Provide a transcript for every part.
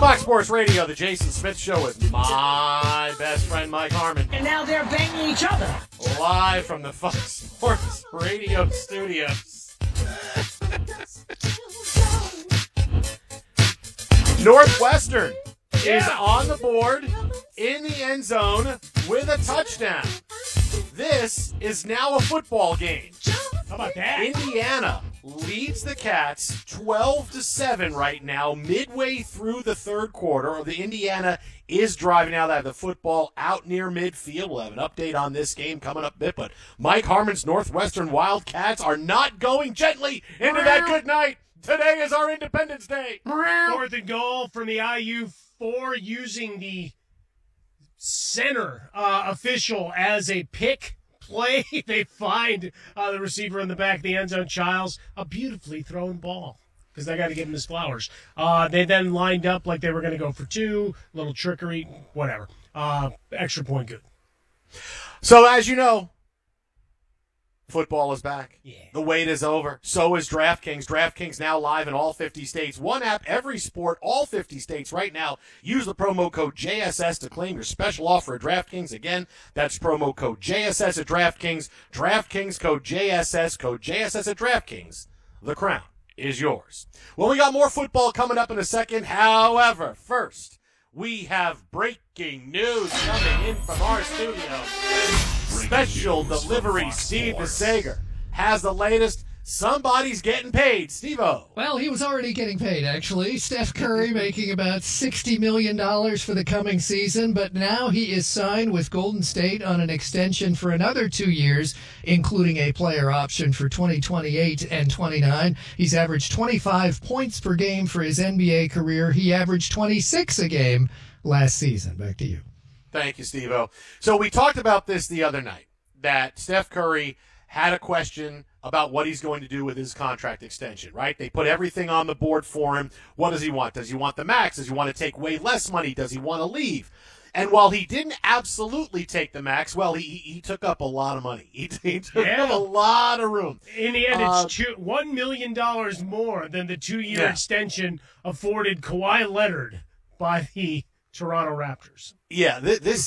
Fox Sports Radio, the Jason Smith Show with my best friend Mike Harmon. And now they're banging each other. Live from the Fox Sports Radio studios. Northwestern is on the board in the end zone with a touchdown. This is now a football game. How about that? Indiana leads the Cats 12-7 right now, midway through the third quarter. Or the Indiana is driving now. They have the football out near midfield. We'll have an update on this game coming up a bit. But Mike Harmon's Northwestern Wildcats are not going gently into that good night. Today is our Independence Day. Fourth and goal from the IU4 using the center official as a pick play. They find the receiver in the back of the end zone, Childs, a beautifully thrown ball because they got to give him his flowers. They then lined up like they were going to go for two, little trickery, whatever. Extra point good. So as you know, football is back. Yeah. The wait is over. So is DraftKings. DraftKings now live in all 50 states. One app, every sport, all 50 states right now. Use the promo code JSS to claim your special offer at DraftKings. Again, that's promo code JSS at DraftKings. DraftKings code JSS at DraftKings. The crown is yours. Well, we got more football coming up in a second. However, first, we have breaking news coming in from our studio. Special delivery, Steve DeSager has the latest. Somebody's getting paid. Steve-O. Well, he was already getting paid, actually. Steph Curry making about $60 million for the coming season, but now he is signed with Golden State on an extension for another 2 years, including a player option for 2028 and 29. He's averaged 25 points per game for his NBA career. He averaged 26 a game last season. Back to you. Thank you, Steve-O. So we talked about this the other night, that Steph Curry had a question about what he's going to do with his contract extension, right? They put everything on the board for him. What does he want? Does he want the max? Does he want to take way less money? Does he want to leave? And while he didn't absolutely take the max, well, he took up a lot of money. He took up a lot of room. In the end, it's $1 million more than the 2-year extension afforded Kawhi Leonard by the Toronto Raptors. Yeah, this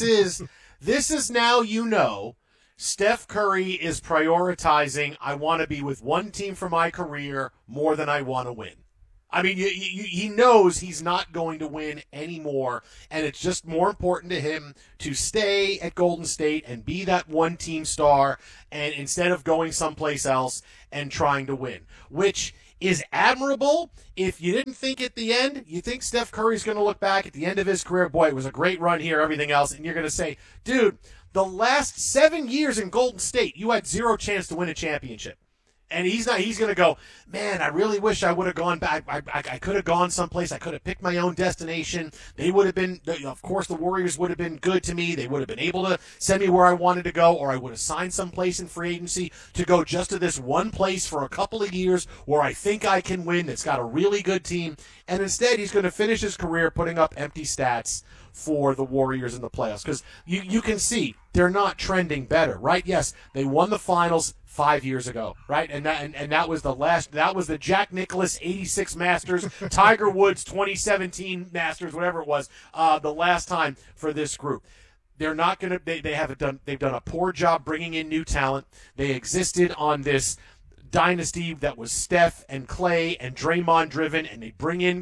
is now, you know, Steph Curry is prioritizing, I want to be with one team for my career more than I want to win. I mean, he knows he's not going to win anymore, and it's just more important to him to stay at Golden State and be that one-team star, and instead of going someplace else and trying to win, which is admirable. If you didn't think at the end, you think Steph Curry's going to look back at the end of his career, boy, it was a great run here, everything else, and you're going to say, dude, the last 7 years in Golden State, you had zero chance to win a championship. And he's going to go, man, I really wish I would have gone back. I could have gone someplace. I could have picked my own destination. They would have been, of course, the Warriors would have been good to me. They would have been able to send me where I wanted to go, or I would have signed someplace in free agency to go just to this one place for a couple of years where I think I can win. That's got a really good team. And instead, he's going to finish his career putting up empty stats for the Warriors in the playoffs. Because you can see they're not trending better, right? Yes, they won the finals 5 years ago, right? And that was the Jack Nicklaus 86 Masters, Tiger Woods 2017 Masters, whatever it was, the last time for this group. They're not going to, they've done a poor job bringing in new talent. They existed on this dynasty that was Steph and Clay and Draymond driven, and they bring in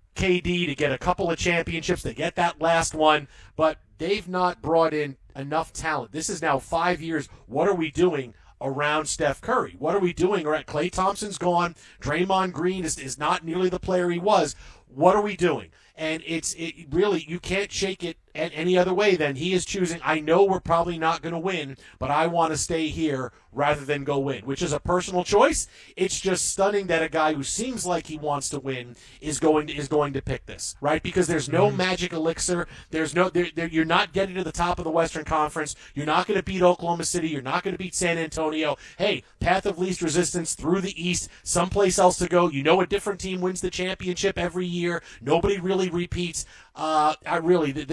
KD to get a couple of championships. They get that last one, but they've not brought in enough talent. This is now 5 years. What are we doing around Steph Curry? What are we doing? All right, Klay Thompson's gone. Draymond Green is not nearly the player he was. What are we doing? And it really, you can't shake it any other way than he is choosing, I know we're probably not going to win, but I want to stay here rather than go win, which is a personal choice. It's just stunning that a guy who seems like he wants to win is going to pick this, right? Because there's no magic elixir. There's no you're not getting to the top of the Western Conference. You're not going to beat Oklahoma City. You're not going to beat San Antonio. Hey, path of least resistance through the East, someplace else to go. You know, a different team wins the championship every year. Nobody really repeats.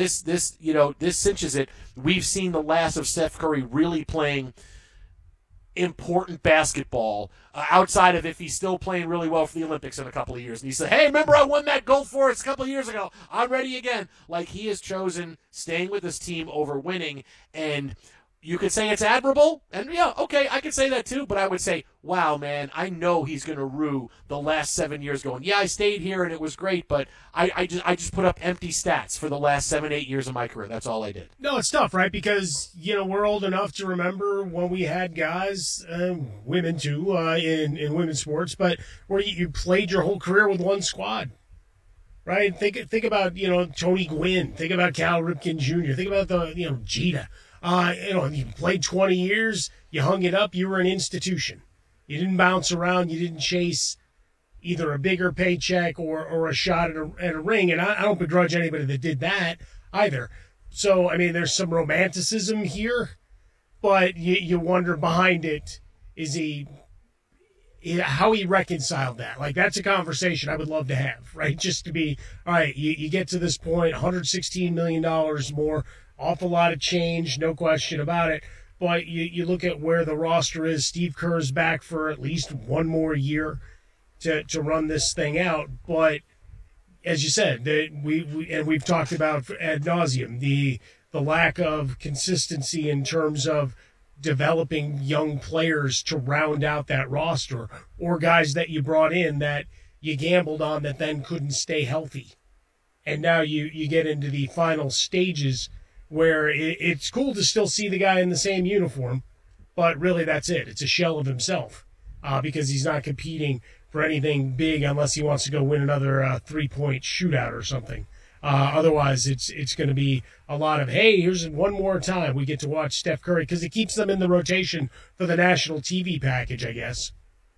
This cinches it. We've seen the last of Steph Curry really playing important basketball outside of if he's still playing really well for the Olympics in a couple of years. And he said, hey, remember I won that gold for us a couple of years ago. I'm ready again. Like, he has chosen staying with his team over winning. And you could say it's admirable, and yeah, okay, I could say that too, but I would say, wow, man, I know he's going to rue the last 7 years going, yeah, I stayed here and it was great, but I just put up empty stats for the last 7-8 years of my career. That's all I did. No, it's tough, right? Because, we're old enough to remember when we had guys, women too, in women's sports, but where you played your whole career with one squad. Right? Think about, Tony Gwynn. Think about Cal Ripken Jr. Think about Jeter. You played 20 years, you hung it up, you were an institution. You didn't bounce around, you didn't chase either a bigger paycheck or a shot at a ring, and I don't begrudge anybody that did that either. So, there's some romanticism here, but you wonder behind it, how he reconciled that. Like, that's a conversation I would love to have, right? Just to be, all right, you get to this point, $116 million more, awful lot of change, no question about it. But you look at where the roster is. Steve Kerr's back for at least one more year to run this thing out. But as you said, we've talked about ad nauseum the lack of consistency in terms of developing young players to round out that roster, or guys that you brought in that you gambled on that then couldn't stay healthy. And now you get into the final stages where it's cool to still see the guy in the same uniform, but really that's it. It's a shell of himself because he's not competing for anything big unless he wants to go win another three-point shootout or something. Otherwise, it's going to be a lot of, hey, here's one more time we get to watch Steph Curry, because it keeps them in the rotation for the national TV package, I guess.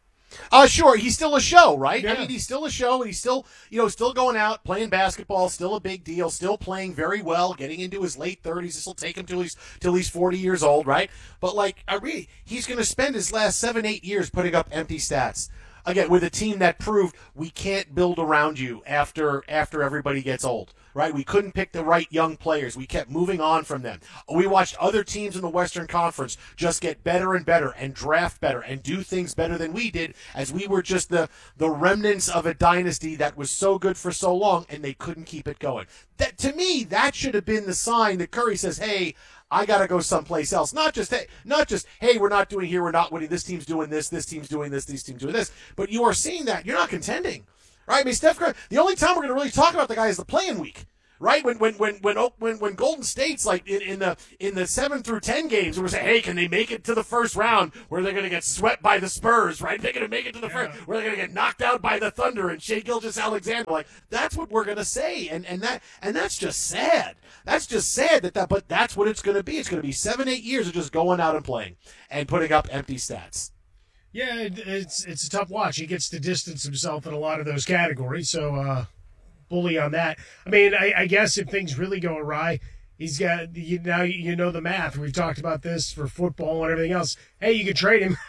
Sure, he's still a show, right? Yeah. I mean, he's still a show, and he's still, still going out, playing basketball, still a big deal, still playing very well, getting into his late 30s. This will take him till he's 40 years old, right? But, he's going to spend his last 7-8 years putting up empty stats. Again, with a team that proved we can't build around you after everybody gets old, right? We couldn't pick the right young players. We kept moving on from them. We watched other teams in the Western Conference just get better and better and draft better and do things better than we did, as we were just the remnants of a dynasty that was so good for so long, and they couldn't keep it going. That, to me, that should have been the sign that Curry says, hey, I got to go someplace else. Not just, hey, we're not doing here, we're not winning, this team's doing this team's doing this, these teams doing this. But you are seeing that. You're not contending, right? I mean, Steph Curry, the only time we're going to really talk about the guy is the play-in week, right? When Golden State's like in the 7 through 10 games, we're saying, hey, can they make it to the first round where they're going to get swept by the Spurs, right? They're going to make it to the first, where they're going to get knocked out by the Thunder and Shai Gilgeous-Alexander. Like, that's what we're going to say, and that's just sad. That's just sad but that's what it's going to be. It's going to be 7-8 years of just going out and playing and putting up empty stats. Yeah, it's a tough watch. He gets to distance himself in a lot of those categories, so bully on that. I mean, I guess if things really go awry, he's got, now you know the math. We've talked about this for football and everything else. Hey, you can trade him.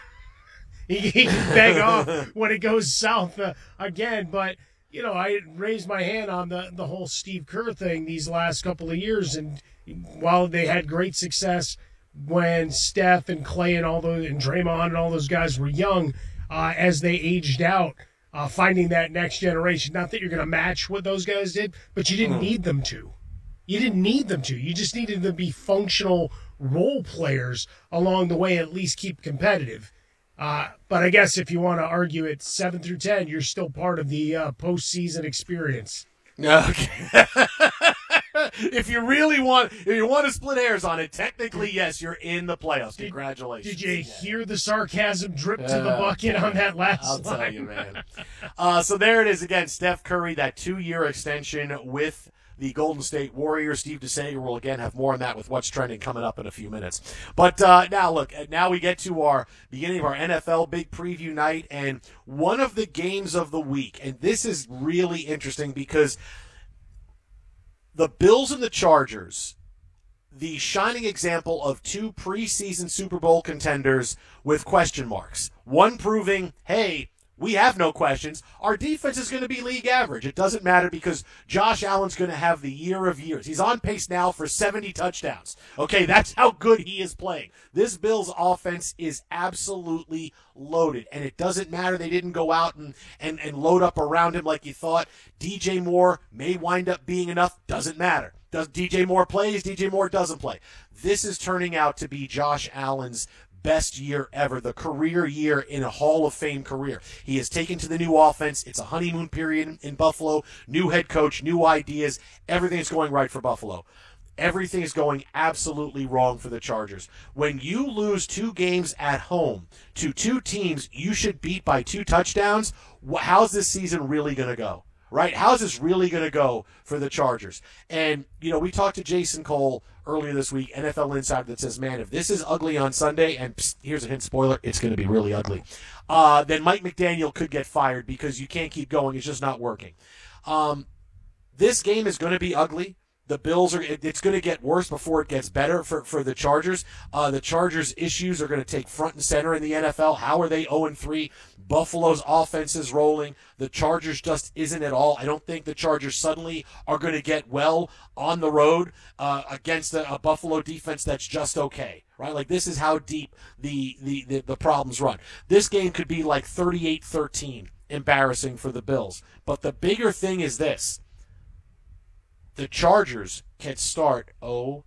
he can beg off when it goes south again, but I raised my hand on the whole Steve Kerr thing these last couple of years, and while they had great success when Steph and Clay and Draymond and all those guys were young, as they aged out, finding that next generation. Not that you're going to match what those guys did, but you didn't need them to. You didn't need them to. You just needed them to be functional role players along the way, at least keep competitive. But I guess if you want to argue it 7 through 10, you're still part of the postseason experience. Okay. If you want to split hairs on it, technically, yes, you're in the playoffs. Congratulations. Did you hear the sarcasm drip to the bucket on that last I'll line? tell you, man. So there it is again, Steph Curry, that 2-year extension with the Golden State Warriors. Steve DeSager will again have more on that with what's trending coming up in a few minutes. But now we get to our beginning of our NFL big preview night, and one of the games of the week. And this is really interesting because the Bills and the Chargers, the shining example of two preseason Super Bowl contenders with question marks. One proving, hey, We have no questions. Our defense is going to be league average. It doesn't matter because Josh Allen's going to have the year of years. He's on pace now for 70 touchdowns. Okay, that's how good he is playing. This Bills offense is absolutely loaded, and it doesn't matter they didn't go out and load up around him like you thought. DJ Moore may wind up being enough. Doesn't matter. Does DJ Moore plays? DJ Moore doesn't play. This is turning out to be Josh Allen's best year ever, the career year in a Hall of Fame career. He has taken to the new offense. It's a honeymoon period in Buffalo. New head coach, new ideas. Everything's going right for Buffalo. Everything is going absolutely wrong for the Chargers. When you lose 2 games at home to 2 teams you should beat by 2 touchdowns, how's this season really going to go? Right? How's this really going to go for the Chargers? And, we talked to Jason Cole earlier this week, NFL Insider, that says, man, if this is ugly on Sunday, and here's a hint, spoiler, it's going to be really ugly, then Mike McDaniel could get fired because you can't keep going. It's just not working. This game is going to be ugly. The Bills it's going to get worse before it gets better for the Chargers. The Chargers' issues are going to take front and center in the NFL. How are they 0-3? Buffalo's offense is rolling. The Chargers just isn't at all. I don't think the Chargers suddenly are going to get well on the road against a Buffalo defense that's just okay. Right? Like, this is how deep the problems run. This game could be like 38-13, embarrassing for the Bills. But the bigger thing is this. The Chargers can start 0-10.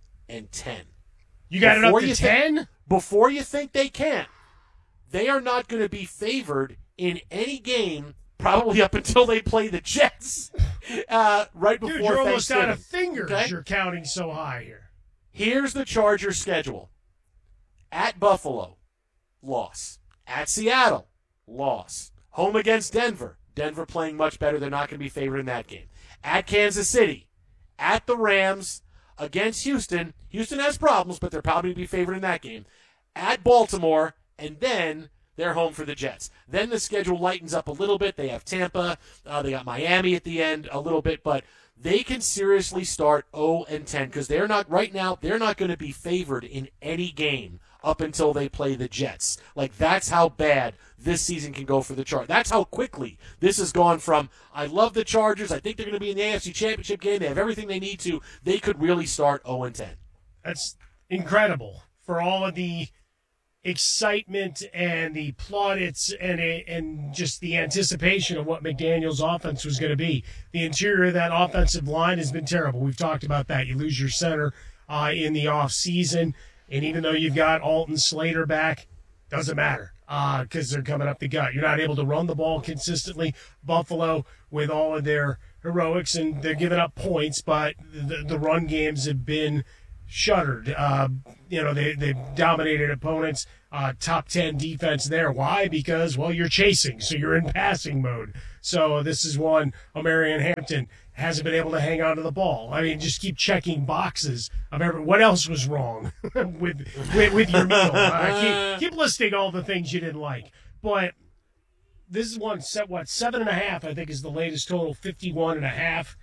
You got it up to 10? Before you think they can, they are not going to be favored in any game probably up until they play the Jets right before Dude, you're almost Thanksgiving. out of fingers. Okay? You're counting so high here. Here's the Chargers' schedule. At Buffalo, loss. At Seattle, loss. Home against Denver. Denver playing much better. They're not going to be favored in that game. At Kansas City. At the Rams, against Houston. Houston has problems, but they're probably going to be favored in that game. At Baltimore, and then they're home for the Jets. Then the schedule lightens up a little bit. They have Tampa. They got Miami at the end a little bit, but they can seriously start 0-10 because they're not going to be favored in any game up until they play the Jets. Like, that's how bad this season can go for the Chargers. That's how quickly this has gone from, I love the Chargers, I think they're going to be in the AFC Championship game, they have everything they need to, they could really start 0-10. That's incredible for all of the excitement and the plaudits and just the anticipation of what McDaniel's offense was going to be. The interior of that offensive line has been terrible. We've talked about that. You lose your center in the offseason, and even though you've got Alton Slater back, doesn't matter because they're coming up the gut. You're not able to run the ball consistently. Buffalo, with all of their heroics, and they're giving up points, but the run games have been shuttered. They've dominated opponents. Top 10 defense there. Why? Because, you're chasing, so you're in passing mode. So this is one, Omarion Hampton hasn't been able to hang on to the ball. I mean, just keep checking boxes of what else was wrong with your meal. Keep listing all the things you didn't like. But this is one set, 7.5, I think is the latest total, 51.5.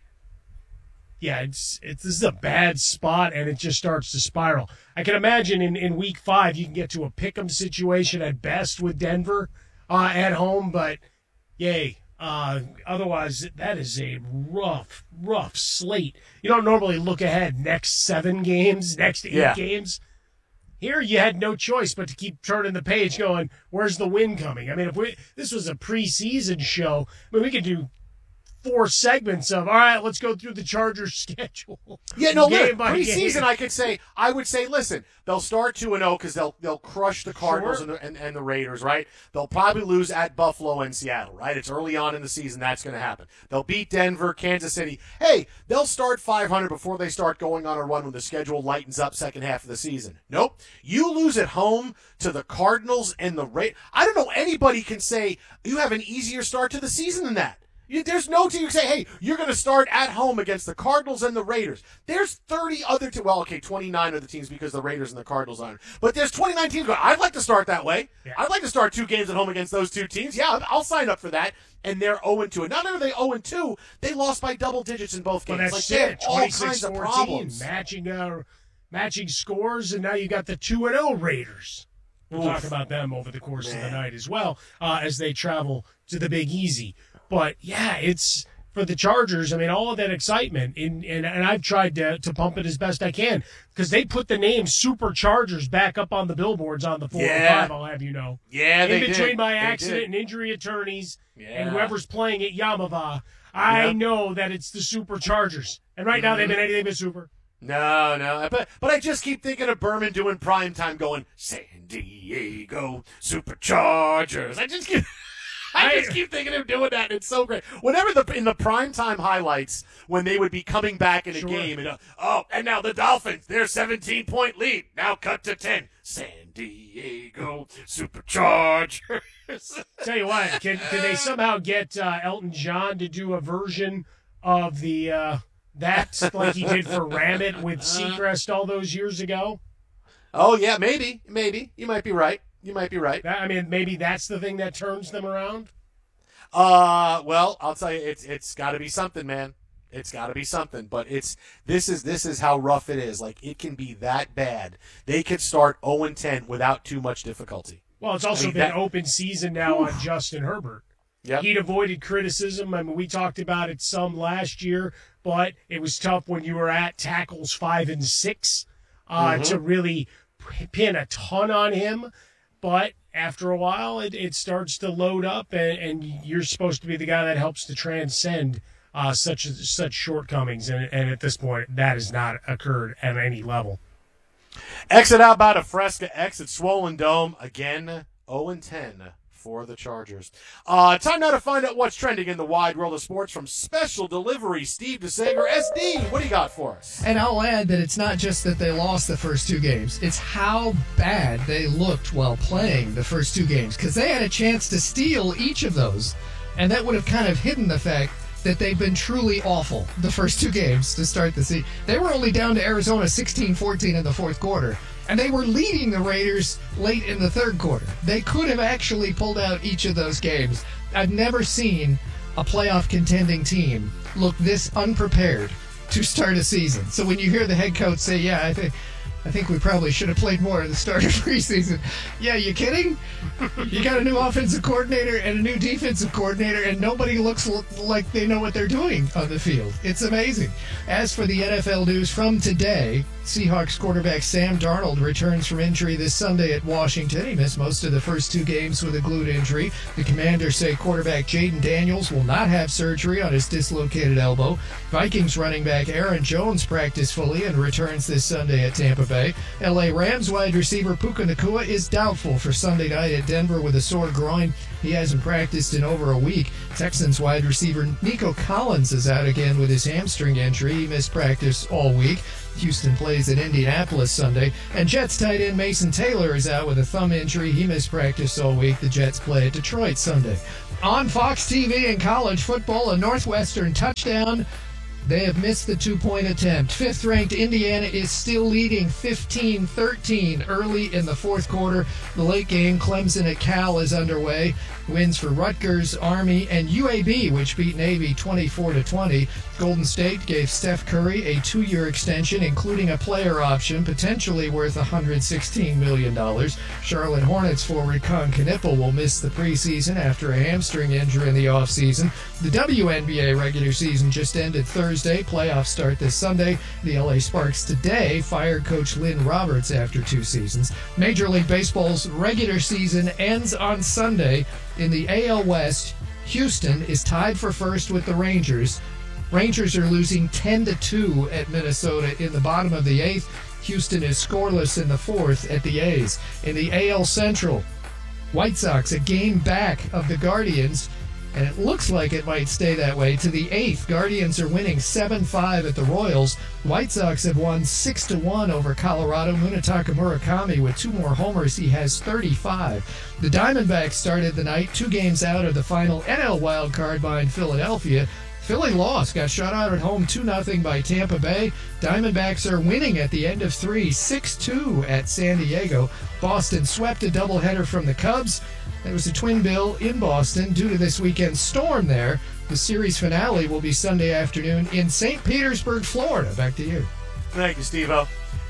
Yeah, this is a bad spot, and it just starts to spiral. I can imagine in week 5 you can get to a pick'em situation at best with Denver at home, but yay. Otherwise, that is a rough slate. You don't normally look ahead next 7 games, next 8 games. Here you had no choice but to keep turning the page going, where's the win coming? I mean, if this was a preseason show, we could do 4 segments of, all right, let's go through the Chargers schedule. Yeah, no, look, preseason I would say, listen, they'll start 2-0 because they'll crush the Cardinals and the Raiders, right? They'll probably lose at Buffalo and Seattle, right? It's early on in the season that's going to happen. They'll beat Denver, Kansas City. Hey, they'll start 500 before they start going on a run when the schedule lightens up second half of the season. Nope. You lose at home to the Cardinals and the Raiders. I don't know anybody can say you have an easier start to the season than that. There's no team you can say, hey, you're going to start at home against the Cardinals and the Raiders. There's 30 other teams. 29 of the teams because the Raiders and the Cardinals aren't. But there's 29 teams going, I'd like to start that way. Yeah. I'd like to start 2 games at home against those 2 teams. Yeah, I'll sign up for that. And they're 0-2. And not only are they 0-2, they lost by double digits in both games. Well, that's they have all 26, kinds of 14, problems. Matching scores, and now you got the 2-0 Raiders. We'll talk about them over the course of the night as well as they travel to the Big Easy. But, yeah, it's for the Chargers. I mean, all of that excitement, and I've tried to pump it as best I can because they put the name Superchargers back up on the billboards on the 405, I'll have you know. Yeah, in they between did. my They accident did. and injury attorneys Yeah. and whoever's playing at Yamava, I know that it's the Superchargers. And right now they've been anything but super. No, but I just keep thinking of Berman doing primetime going, San Diego Superchargers. I just keep thinking of doing that, and it's so great. Whenever in the primetime highlights, when they would be coming back in a game, and and now the Dolphins, their 17-point lead, now cut to 10. San Diego Superchargers. Tell you what, can they somehow get Elton John to do a version of the that like he did for Ramit with Seacrest all those years ago? Oh yeah, maybe. You might be right. I mean, maybe that's the thing that turns them around. Well, I'll tell you, it's got to be something, man. It's got to be something. But this is how rough it is. Like, it can be that bad. They could start 0-10 without too much difficulty. Well, it's also been open season now on Justin Herbert. Yep. He'd avoided criticism. I mean, we talked about it some last year, but it was tough when you were at tackles 5 and 6 to really pin a ton on him. But after a while, it starts to load up, and you're supposed to be the guy that helps to transcend such shortcomings. And at this point, that has not occurred at any level. Exit out by Fresca, exit Swollen Dome. Again, 0-10 for the Chargers. Time now to find out what's trending in the wide world of sports from Special Delivery. Steve DeSager, SD, what do you got for us? And I'll add that it's not just that they lost the first 2 games. It's how bad they looked while playing the first 2 games, because they had a chance to steal each of those, and that would have kind of hidden the fact that they've been truly awful the first 2 games to start the season. They were only down to Arizona 16-14 in the fourth quarter, and they were leading the Raiders late in the third quarter. They could have actually pulled out each of those games. I've never seen a playoff contending team look this unprepared to start a season. So when you hear the head coach say, yeah, I think we probably should have played more at the start of preseason. Yeah, you kidding? You got a new offensive coordinator and a new defensive coordinator, and nobody looks like they know what they're doing on the field. It's amazing. As for the NFL news from today, Seahawks quarterback Sam Darnold returns from injury this Sunday at Washington. He missed most of the first 2 games with a glute injury. The Commanders say quarterback Jaden Daniels will not have surgery on his dislocated elbow. Vikings running back Aaron Jones practiced fully and returns this Sunday at Tampa Bay. LA Rams wide receiver Puka Nacua is doubtful for Sunday night at Denver with a sore groin. He hasn't practiced in over a week. Texans wide receiver Nico Collins is out again with his hamstring injury. He missed practice all week. Houston plays at Indianapolis Sunday. And Jets tight end Mason Taylor is out with a thumb injury. He missed practice all week. The Jets play at Detroit Sunday. On Fox TV and college football, a Northwestern touchdown. They have missed the 2-point attempt. 5th-ranked Indiana is still leading 15-13 early in the fourth quarter. The late game, Clemson at Cal, is underway. Wins for Rutgers, Army, and UAB, which beat Navy 24-20. Golden State gave Steph Curry a 2-year extension, including a player option, potentially worth $116 million. Charlotte Hornets forward Con Knippel will miss the preseason after a hamstring injury in the offseason. The WNBA regular season just ended Thursday. Playoffs start this Sunday. The LA Sparks today fired coach Lynn Roberts after 2 seasons. Major League Baseball's regular season ends on Sunday. In the AL West, Houston is tied for first with the Rangers. Rangers are losing 10-2 at Minnesota in the bottom of the 8th. Houston is scoreless in the 4th at the A's. In the AL Central, White Sox a game back of the Guardians, and it looks like it might stay that way to the 8th. Guardians are winning 7-5 at the Royals. White Sox have won 6-1 over Colorado. Munetaka Murakami with 2 more homers. He has 35. The Diamondbacks started the night 2 games out of the final NL wildcard behind Philadelphia. Philly lost, got shut out at home 2-0 by Tampa Bay. Diamondbacks are winning at the end of 3, 6-2 at San Diego. Boston swept a doubleheader from the Cubs. There was a twin bill in Boston due to this weekend's storm there. The series finale will be Sunday afternoon in St. Petersburg, Florida. Back to you. Thank you, Steve-O.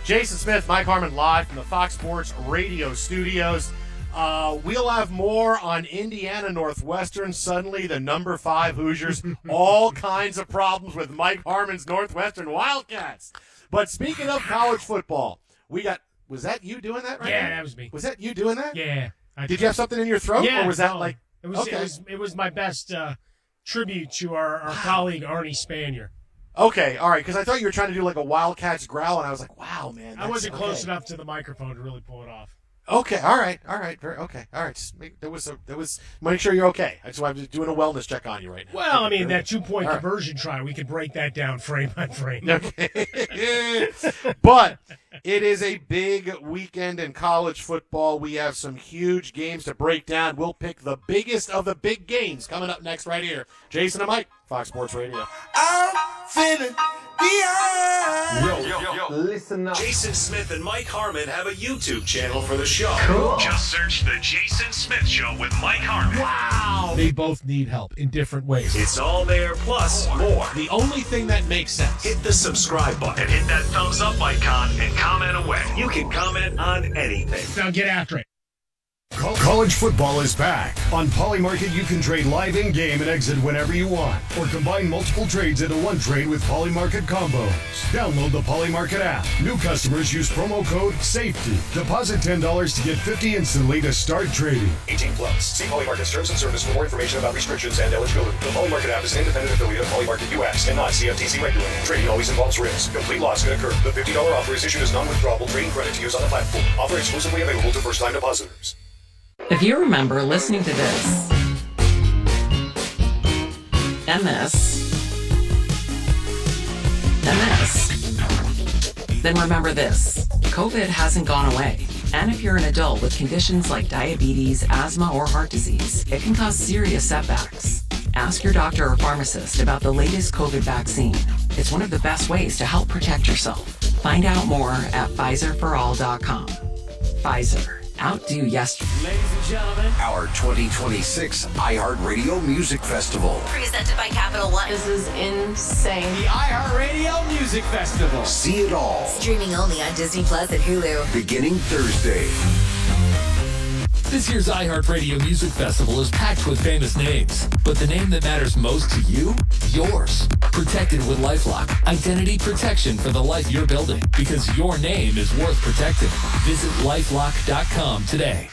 Jason Smith, Mike Harmon live from the Fox Sports Radio studios. We'll have more on Indiana Northwestern. Suddenly, the number 5 Hoosiers, all kinds of problems with Mike Harmon's Northwestern Wildcats. But speaking of college football, we got, was that you doing that right Yeah, now? that was me. Was that you doing that? Yeah. Did you have something in your throat? Yeah. Or was that no, like, it was my best tribute to our colleague, Arnie Spanier. okay, all right, because I thought you were trying to do like a Wildcats growl, and I was like, wow, man. I wasn't close okay. enough to the microphone to really pull it off. Okay, all right, okay, all right. Just make sure you're okay. That's why I'm just doing a wellness check on you right now. Well, I Okay, mean, very that 2-point All right. conversion try, we could break that down frame by frame. Okay. But it is a big weekend in college football. We have some huge games to break down. We'll pick the biggest of the big games coming up next right here. Jason and Mike, Fox Sports Radio. I'm feeling Yo, listen up. Jason Smith and Mike Harmon have a YouTube channel for the show. Cool. Just search The Jason Smith Show with Mike Harmon. Wow. They both need help in different ways. It's all there, plus more. The only thing that makes sense. Hit the subscribe button, hit that thumbs up icon, and comment away. You can comment on anything. Now get after it. College football is back. On Polymarket, you can trade live in-game and exit whenever you want, or combine multiple trades into one trade with Polymarket combos. Download the Polymarket app. New customers use promo code SAFETY. Deposit $10 to get $50 instantly to start trading. 18 plus. See Polymarket Terms and Service for more information about restrictions and eligibility. The Polymarket app is an independent affiliate of Polymarket US and not CFTC regulated. Trading always involves risk. Complete loss can occur. The $50 offer is issued as non-withdrawable trading credit to use on the platform. Offer exclusively available to first-time depositors. If you remember listening to this, and this, and this, then remember this. COVID hasn't gone away. And if you're an adult with conditions like diabetes, asthma, or heart disease, it can cause serious setbacks. Ask your doctor or pharmacist about the latest COVID vaccine. It's one of the best ways to help protect yourself. Find out more at PfizerForAll.com. Pfizer. Outdo yesterday. Ladies and gentlemen, Our 2026 iHeartRadio Music Festival. Presented by Capital One. This is insane. the iHeartRadio Music Festival. See it all. Streaming only on Disney Plus and Hulu. Beginning Thursday. This year's iHeartRadio Music Festival is packed with famous names, but the name that matters most to you? Yours. Protected with LifeLock. Identity protection for the life you're building, because your name is worth protecting. Visit LifeLock.com today.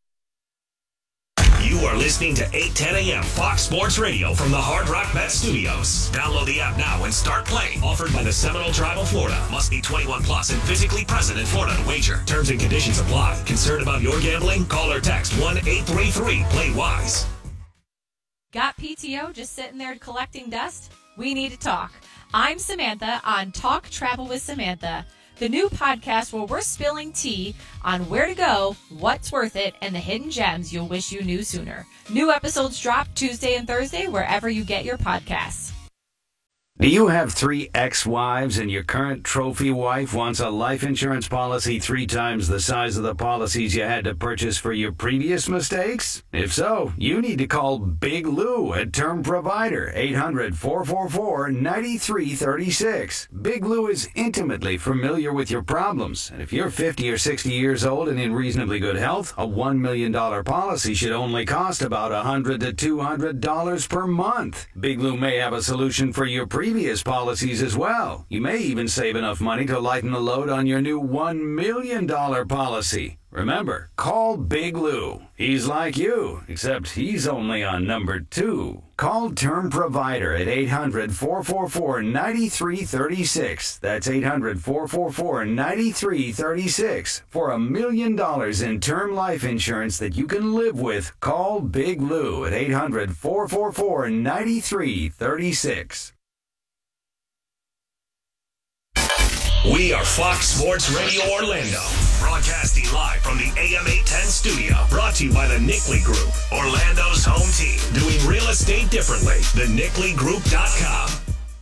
You are listening to 8:10 a.m. Fox Sports Radio from the Hard Rock Bet Studios. Download the app now and start playing. Offered by the Seminole Tribe of Florida. Must be 21 plus and physically present in Florida to wager. Terms and conditions apply. Concerned about your gambling? Call or text 1-833-PLAY-WISE. Got PTO just sitting there collecting dust? We need to talk. I'm Samantha on Talk Travel with Samantha, the new podcast where we're spilling tea on where to go, what's worth it, and the hidden gems you'll wish you knew sooner. New episodes drop Tuesday and Thursday wherever you get your podcasts. Do you have 3 ex-wives and your current trophy wife wants a life insurance policy 3 times the size of the policies you had to purchase for your previous mistakes? If so, you need to call Big Lou at Term Provider, 800-444-9336. Big Lou is intimately familiar with your problems, and if you're 50 or 60 years old and in reasonably good health, a $1 million policy should only cost about $100 to $200 per month. Big Lou may have a solution for your previous policies as well. You may even save enough money to lighten the load on your new $1 million policy. Remember, call Big Lou. He's like you, except he's only on number 2. Call Term Provider at 800-444-9336. That's 800-444-9336. For $1 million in term life insurance that you can live with, call Big Lou at 800-444-9336. We are Fox Sports Radio Orlando, broadcasting live from the AM 810 studio. Brought to you by the Nickley Group, Orlando's home team. Doing real estate differently. TheNickleyGroup.com.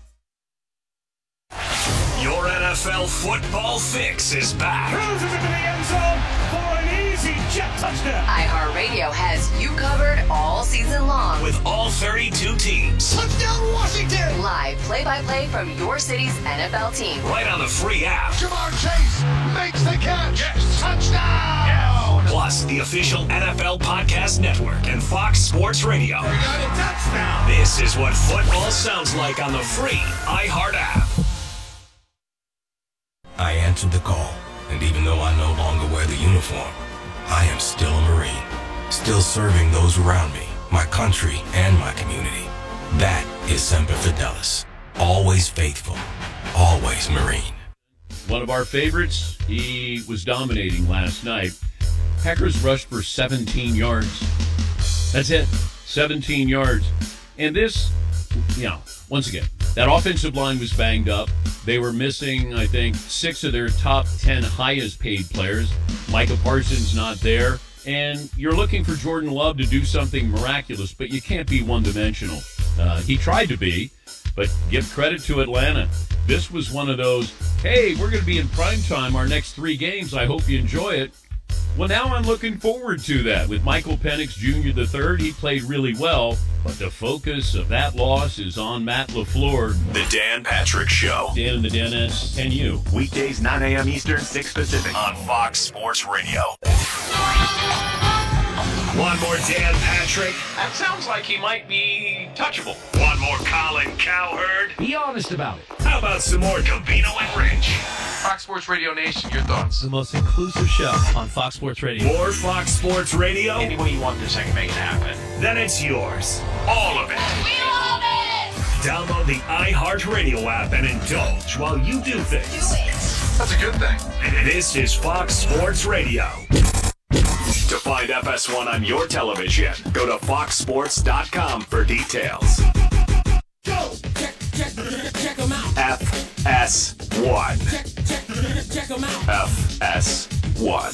Your NFL football fix is back. Cruises into the end zone for an easy jet touchdown. iHeartRadio has you covered all season long. With all 32 teams. Touchdown Washington. Live play-by-play from your city's NFL team. Right on the free app. Jamar Chase makes the catch. Yes. Touchdown. Plus, the official NFL Podcast Network and Fox Sports Radio. We got a touchdown. This is what football sounds like on the free iHeart app. I answered the call, and even though I no longer wear the uniform, I am still a Marine, still serving those around me, my country, and my community. That is Semper Fidelis. Always faithful, always Marine. One of our favorites, he was dominating last night. Packers rushed for 17 yards. That's it, 17 yards. And this, once again, that offensive line was banged up. They were missing, I think, 6 of their top 10 highest paid players. Micah Parsons not there. And you're looking for Jordan Love to do something miraculous, but you can't be one-dimensional. He tried to be, but give credit to Atlanta. This was one of those, hey, we're going to be in primetime our next 3 games. I hope you enjoy it. Well, now I'm looking forward to that. With Michael Penix Jr. III, he played really well, but the focus of that loss is on Matt LaFleur. The Dan Patrick Show. Dan and the Danettes and you. Weekdays, 9 a.m. Eastern, 6 Pacific. On Fox Sports Radio. One more Dan Patrick. That sounds like he might be touchable. One more Colin Cowherd. Be honest about it. How about some more Gabino and Rich? Fox Sports Radio Nation, your thoughts? The most inclusive show on Fox Sports Radio. More Fox Sports Radio? Any way you want this, I can make it happen. Then it's yours. All of it. We love it! Download the iHeartRadio app and indulge while you do things. Do it! That's a good thing. This is Fox Sports Radio. To find FS1 on your television, go to foxsports.com for details. Go! Check them out. FS1. Check them out. FS1.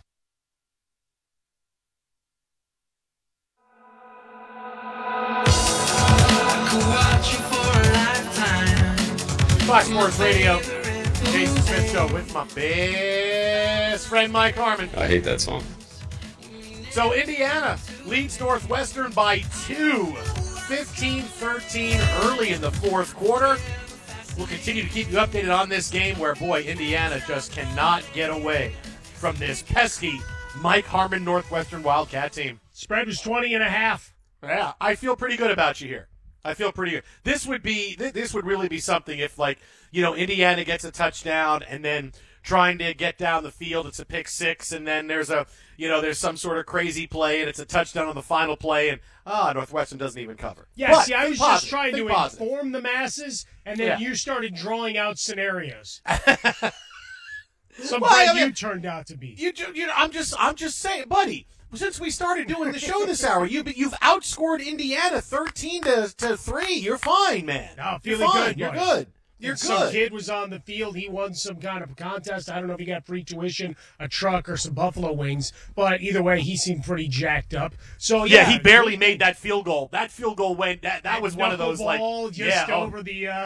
Fox Sports Radio, Jason Smith Show with my best friend Mike Harmon. I hate that song. So Indiana leads Northwestern by 2, 15-13 early in the fourth quarter. We'll continue to keep you updated on this game where, boy, Indiana just cannot get away from this pesky Mike Harmon Northwestern Wildcat team. Spread was 20.5. Yeah, I feel pretty good about you here. I feel pretty good. This would really be something if, Indiana gets a touchdown and then trying to get down the field, it's a pick six, and then there's some sort of crazy play and it's a touchdown on the final play, and Northwestern doesn't even cover. Yeah, but I was just trying to inform the masses, and then Yeah. you started drawing out scenarios. You turned out to be. I'm just saying, buddy. Since we started doing the show this hour, you've outscored Indiana 13-3. You're fine, man. No, You're feeling fine. good. You're buddy. good. You're And good. Some kid was on the field. He won some kind of contest. I don't know if he got free tuition, a truck, or some buffalo wings. But either way, he seemed pretty jacked up. So Yeah, he barely made that field goal. That field goal went. That was one of those ball just over the.